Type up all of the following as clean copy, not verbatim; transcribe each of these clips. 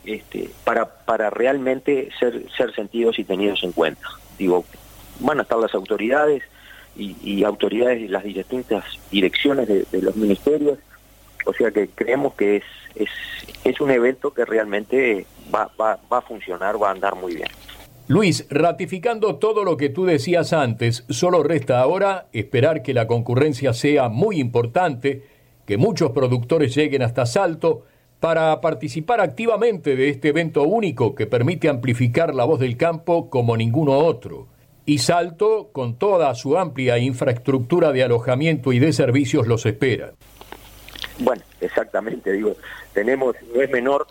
para realmente ser sentidos y tenidos en cuenta. Digo, van a estar las autoridades y autoridades de las distintas direcciones de los ministerios, o sea que creemos que es un evento que realmente va a funcionar, va a andar muy bien. Luis, ratificando todo lo que tú decías antes, solo resta ahora esperar que la concurrencia sea muy importante, que muchos productores lleguen hasta Salto para participar activamente de este evento único que permite amplificar la voz del campo como ninguno otro. Y Salto, con toda su amplia infraestructura de alojamiento y de servicios, los espera. Bueno, exactamente, digo, no es menor,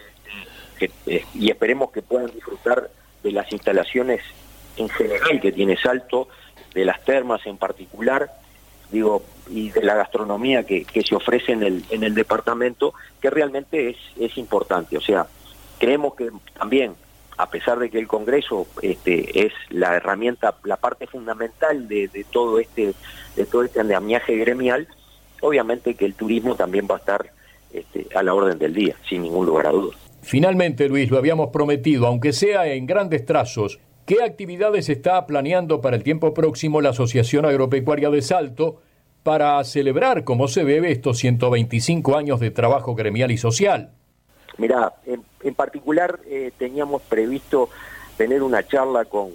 y esperemos que puedan disfrutar de las instalaciones en general que tiene Salto, de las termas en particular, digo, y de la gastronomía que se ofrece en el departamento, que realmente es importante. O sea, creemos que también, a pesar de que el Congreso es la herramienta, la parte fundamental de todo este andamiaje gremial, obviamente que el turismo también va a estar a la orden del día, sin ningún lugar a dudas. Finalmente, Luis, lo habíamos prometido, aunque sea en grandes trazos, ¿qué actividades está planeando para el tiempo próximo la Asociación Agropecuaria de Salto para celebrar como se debe estos 125 años de trabajo gremial y social? Mirá, en particular teníamos previsto tener una charla con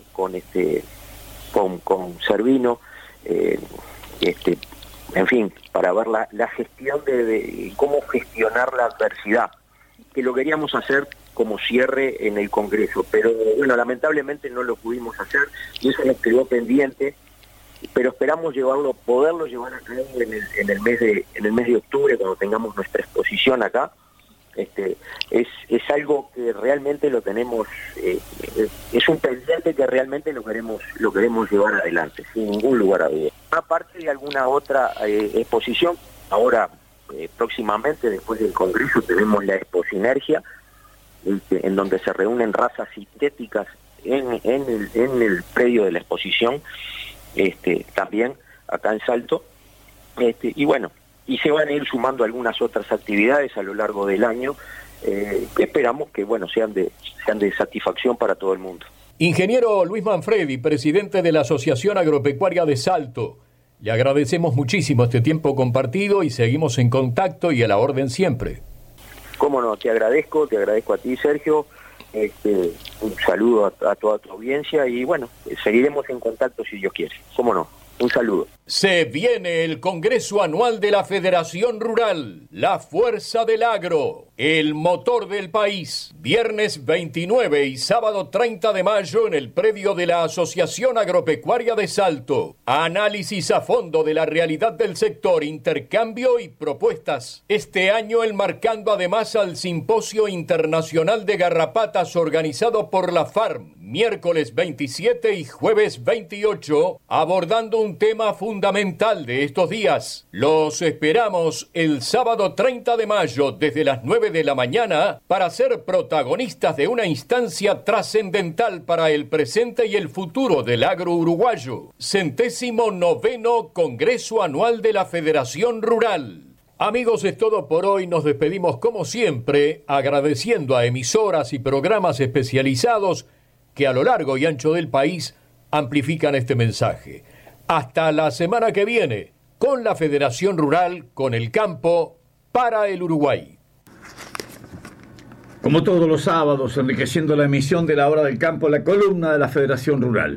Servino, en fin, para ver la gestión de cómo gestionar la adversidad, que lo queríamos hacer como cierre en el Congreso, pero bueno, lamentablemente no lo pudimos hacer y eso nos quedó pendiente, pero esperamos poderlo llevar a cabo en el mes de octubre, cuando tengamos nuestra exposición acá. Es algo que realmente lo tenemos, es un pendiente que realmente lo queremos llevar adelante, sin ningún lugar a dudas. Aparte de alguna otra exposición, ahora próximamente, después del Congreso, tenemos la Expocinergia, en donde se reúnen razas sintéticas en el predio de la exposición, también acá en Salto, y bueno, y se van a ir sumando algunas otras actividades a lo largo del año, que esperamos que bueno sean de satisfacción para todo el mundo. Ingeniero Luis Manfredi, presidente de la Asociación Agropecuaria de Salto, le agradecemos muchísimo este tiempo compartido y seguimos en contacto y a la orden siempre. Cómo no, te agradezco a ti, Sergio, un saludo a toda tu audiencia y bueno, seguiremos en contacto si Dios quiere, cómo no. Un saludo. Se viene el Congreso Anual de la Federación Rural, la fuerza del agro, el motor del país. Viernes 29 y sábado 30 de mayo en el predio de la Asociación Agropecuaria de Salto. Análisis a fondo de la realidad del sector, intercambio y propuestas. Este año enmarcando además al Simposio Internacional de Garrapatas organizado por la FARM, miércoles 27 y jueves 28, abordando un tema fundamental de estos días. Los esperamos el sábado 30 de mayo desde las 9 de la mañana para ser protagonistas de una instancia trascendental para el presente y el futuro del agro uruguayo. 109º Congreso Anual de la Federación Rural. Amigos, es todo por hoy. Nos despedimos como siempre, agradeciendo a emisoras y programas especializados que a lo largo y ancho del país amplifican este mensaje. Hasta la semana que viene, con la Federación Rural, con el campo, para el Uruguay. Como todos los sábados, enriqueciendo la emisión de la Hora del Campo, la columna de la Federación Rural.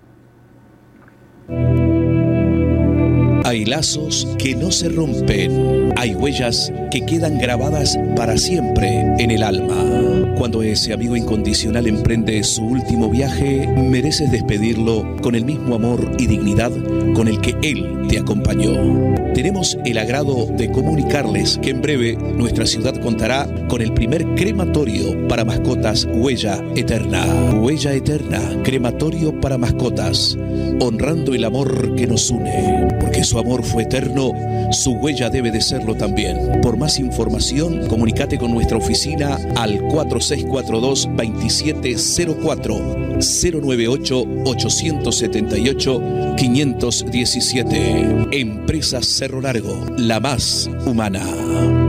Hay lazos que no se rompen, hay huellas que quedan grabadas para siempre en el alma. Cuando ese amigo incondicional emprende su último viaje, mereces despedirlo con el mismo amor y dignidad con el que él te acompañó. Tenemos el agrado de comunicarles que en breve nuestra ciudad contará con el primer crematorio para mascotas Huella Eterna. Huella Eterna, crematorio para mascotas, honrando el amor que nos une. Porque su amor fue eterno, su huella debe de serlo también. Por más información, comunícate con nuestra oficina al 4642-2704 098-878-517. Empresa Cerro Largo, la más humana.